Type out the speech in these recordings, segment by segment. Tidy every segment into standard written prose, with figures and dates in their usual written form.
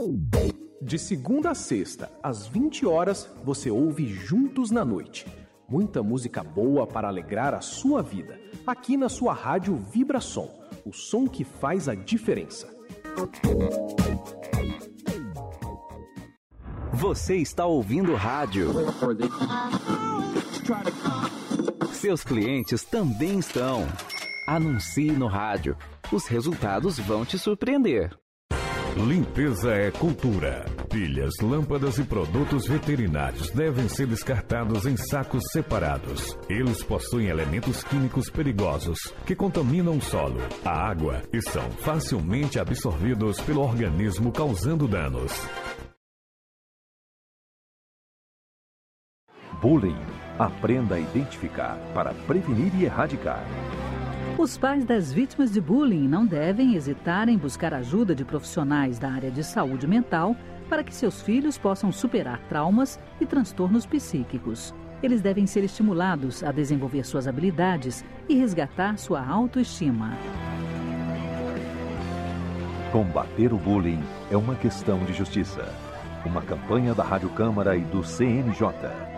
De segunda a sexta, às 20 horas, você ouve Juntos na Noite. Muita música boa para alegrar a sua vida. Aqui na sua rádio Vibração, o som que faz a diferença. Você está ouvindo rádio. Seus clientes também estão. Anuncie no rádio. Os resultados vão te surpreender. Limpeza é cultura. Pilhas, lâmpadas e produtos veterinários devem ser descartados em sacos separados. Eles possuem elementos químicos perigosos que contaminam o solo, a água e são facilmente absorvidos pelo organismo, causando danos. Bullying. Aprenda a identificar para prevenir e erradicar. Os pais das vítimas de bullying não devem hesitar em buscar ajuda de profissionais da área de saúde mental para que seus filhos possam superar traumas e transtornos psíquicos. Eles devem ser estimulados a desenvolver suas habilidades e resgatar sua autoestima. Combater o bullying é uma questão de justiça. Uma campanha da Rádio Câmara e do CNJ.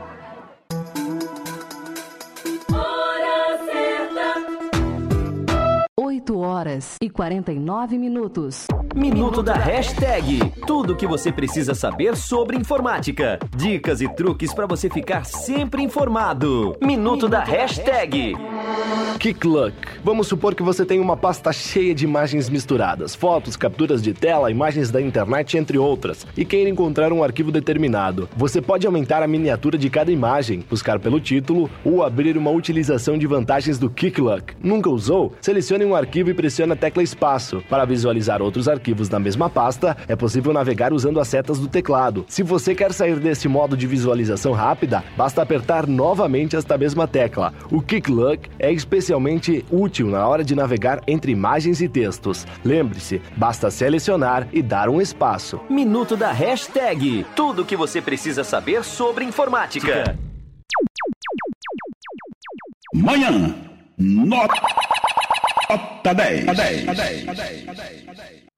8h49. Minuto da Hashtag. Tudo o que você precisa saber sobre informática. Dicas e truques para você ficar sempre informado. Minuto da Hashtag. KickLuck. Vamos supor que você tem uma pasta cheia de imagens misturadas, fotos, capturas de tela, imagens da internet, entre outras, e queira encontrar um arquivo determinado. Você pode aumentar a miniatura de cada imagem, buscar pelo título ou abrir uma utilização de vantagens do KickLuck. Nunca usou? Selecione um arquivo e pressione a tecla espaço. Para visualizar outros arquivos na mesma pasta, é possível navegar usando as setas do teclado. Se você quer sair desse modo de visualização rápida, basta apertar novamente esta mesma tecla. O KickLuck é especialmente útil na hora de navegar entre imagens e textos. Lembre-se, basta selecionar e dar um espaço. Minuto da Hashtag. Tudo o que você precisa saber sobre informática. Manhã, nota 10.